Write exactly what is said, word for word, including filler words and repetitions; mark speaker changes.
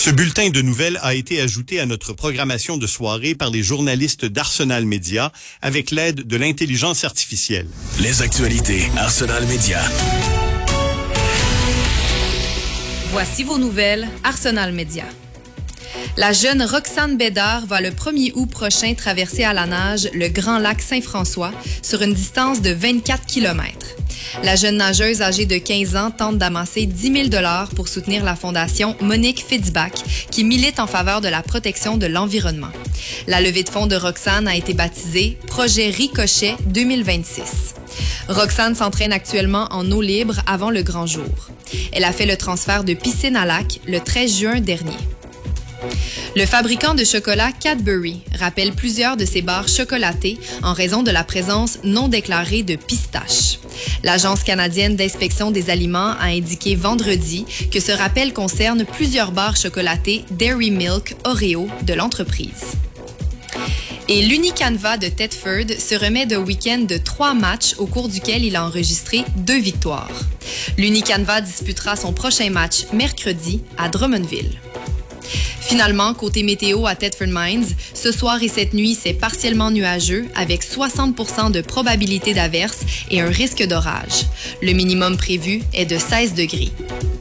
Speaker 1: Ce bulletin de nouvelles a été ajouté à notre programmation de soirée par les journalistes d'Arsenal Média avec l'aide de l'intelligence artificielle.
Speaker 2: Les actualités Arsenal Média.
Speaker 3: Voici vos nouvelles Arsenal Média. La jeune Roxane Bédard va le premier août prochain traverser à la nage le Grand Lac Saint-François sur une distance de vingt-quatre kilomètres. La jeune nageuse âgée de quinze ans tente d'amasser dix mille dollars pour soutenir la fondation Monique Fitzbach, qui milite en faveur de la protection de l'environnement. La levée de fonds de Roxane a été baptisée Projet Ricochet deux mille vingt-six. Roxane s'entraîne actuellement en eau libre avant le grand jour. Elle a fait le transfert de piscine à lac le treize juin dernier. Le fabricant de chocolat Cadbury rappelle plusieurs de ses barres chocolatées en raison de la présence non déclarée de pistaches. L'Agence canadienne d'inspection des aliments a indiqué vendredi que ce rappel concerne plusieurs barres chocolatées Dairy Milk Oreo de l'entreprise. Et l'Unicanva de Thetford se remet d'un week-end de trois matchs au cours duquel il a enregistré deux victoires. L'Unicanva disputera son prochain match mercredi à Drummondville. Finalement, côté météo à Thetford Mines, ce soir et cette nuit, c'est partiellement nuageux avec soixante pour cent de probabilité d'averse et un risque d'orage. Le minimum prévu est de seize degrés.